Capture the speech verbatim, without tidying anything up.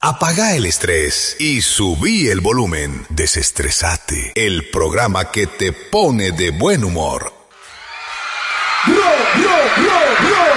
Apagá el estrés y subí el volumen. Desestresate, el programa que te pone de buen humor. ¡Ro, ro, ro, ro!